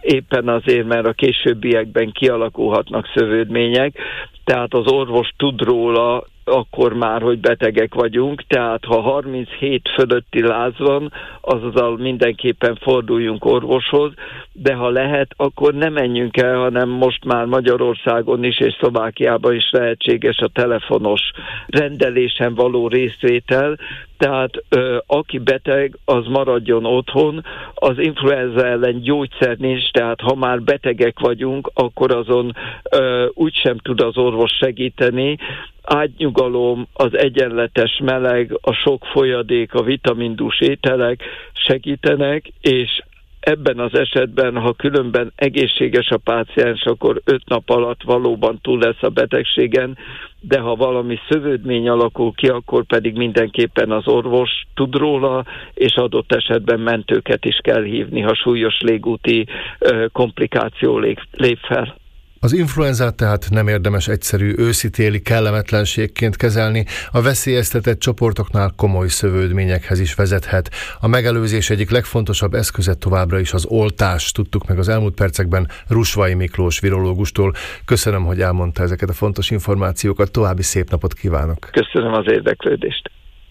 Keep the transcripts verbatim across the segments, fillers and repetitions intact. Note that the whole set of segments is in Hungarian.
éppen azért, mert a későbbiekben kialakulhatnak szövődmények, tehát az orvos tud róla akkor már, hogy betegek vagyunk, tehát ha harminchét fölötti láz van, azzal mindenképpen forduljunk orvoshoz, de ha lehet, akkor ne menjünk el, hanem most már Magyarországon is és Szlovákiában is lehetséges a telefonos rendelésen való részvétel, tehát ö, aki beteg, az maradjon otthon, az influenza ellen gyógyszer nincs, tehát ha már betegek vagyunk, akkor azon ö, úgysem tud az orvos segíteni. Ágynyugalom, az egyenletes meleg, a sok folyadék, a vitamindús ételek segítenek, és ebben az esetben, ha különben egészséges a páciens, akkor öt nap alatt valóban túl lesz a betegségen, de ha valami szövődmény alakul ki, akkor pedig mindenképpen az orvos tud róla, és adott esetben mentőket is kell hívni, ha súlyos légúti komplikáció lép fel. Az influenzát tehát nem érdemes egyszerű őszi-téli kellemetlenségként kezelni, a veszélyeztetett csoportoknál komoly szövődményekhez is vezethet. A megelőzés egyik legfontosabb eszköze továbbra is az oltás, tudtuk meg az elmúlt percekben Rusvai Miklós virológustól. Köszönöm, hogy elmondta ezeket a fontos információkat, további szép napot kívánok. Köszönöm az érdeklődést.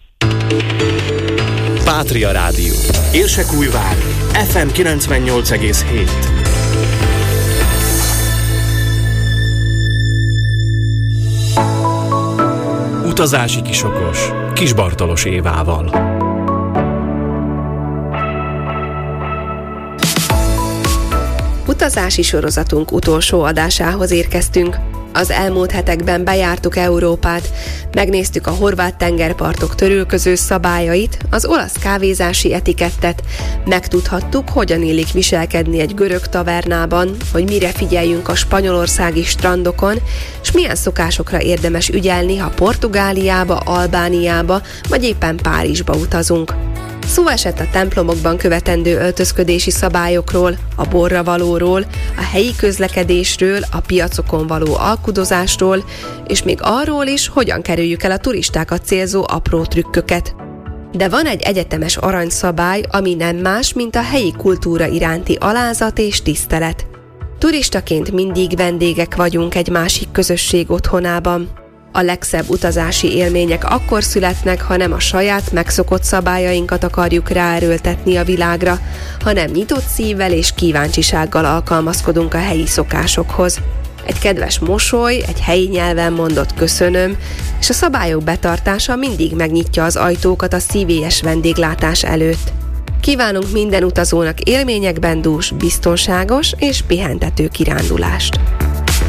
Pátria Rádió. Érsekújvár. ef em kilencvennyolc egész hét. Utazási kisokos Kis Bartalos Évával. Utazási sorozatunk utolsó adásához érkeztünk. Az elmúlt hetekben bejártuk Európát, megnéztük a horvát tengerpartok törülköző szabályait, az olasz kávézási etikettet, megtudhattuk, hogyan illik viselkedni egy görög tavernában, hogy mire figyeljünk a spanyolországi strandokon, és milyen szokásokra érdemes ügyelni, ha Portugáliába, Albániába vagy éppen Párizsba utazunk. Szó esett a templomokban követendő öltözködési szabályokról, a borra valóról, a helyi közlekedésről, a piacokon való alkudozásról, és még arról is, hogyan kerüljük el a turistákat célzó apró trükköket. De van egy egyetemes aranyszabály, ami nem más, mint a helyi kultúra iránti alázat és tisztelet. Turistaként mindig vendégek vagyunk egy másik közösség otthonában. A legszebb utazási élmények akkor születnek, ha nem a saját megszokott szabályainkat akarjuk ráerőltetni a világra, hanem nyitott szívvel és kíváncsisággal alkalmazkodunk a helyi szokásokhoz. Egy kedves mosoly, egy helyi nyelven mondott köszönöm, és a szabályok betartása mindig megnyitja az ajtókat a szívélyes vendéglátás előtt. Kívánunk minden utazónak élményekben dús, biztonságos és pihentető kirándulást!